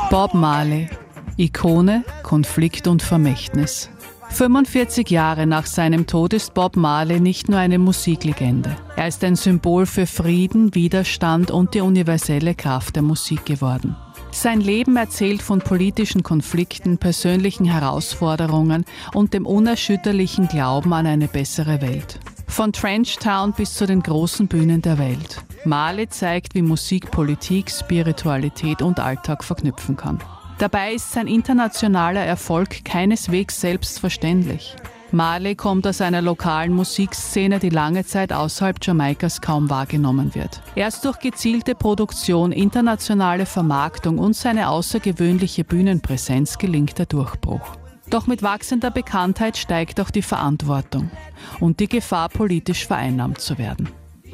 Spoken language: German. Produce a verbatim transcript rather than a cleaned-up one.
Bob Marley, Ikone, Konflikt und Vermächtnis. fünfundvierzig Jahre nach seinem Tod ist Bob Marley nicht nur eine Musiklegende. Er ist ein Symbol für Frieden, Widerstand und die universelle Kraft der Musik geworden. Sein Leben erzählt von politischen Konflikten, persönlichen Herausforderungen und dem unerschütterlichen Glauben an eine bessere Welt. Von Trench Town bis zu den großen Bühnen der Welt. Marley zeigt, wie Musik Politik, Spiritualität und Alltag verknüpfen kann. Dabei ist sein internationaler Erfolg keineswegs selbstverständlich. Marley kommt aus einer lokalen Musikszene, die lange Zeit außerhalb Jamaikas kaum wahrgenommen wird. Erst durch gezielte Produktion, internationale Vermarktung und seine außergewöhnliche Bühnenpräsenz gelingt der Durchbruch. Doch mit wachsender Bekanntheit steigt auch die Verantwortung und die Gefahr, politisch vereinnahmt zu werden.